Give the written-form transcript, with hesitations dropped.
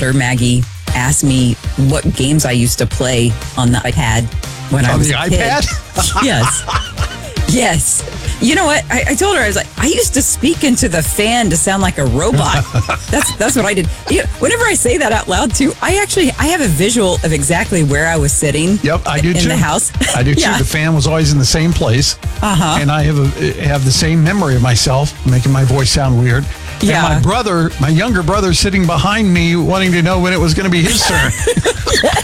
Maggie asked me what games I used to play on the iPad when I was the a iPad? kid. Yes. You know what? I told her, I was like, I used to speak into the fan to sound like a robot. That's what I did. Whenever I say that out loud, too, I have a visual of exactly where I was sitting. Yep, I do too. In the house. I do too. The fan was always in the same place. And I have the same memory of myself, making my voice sound weird. Yeah. And my younger brother, sitting behind me, wanting to know when it was going to be his turn.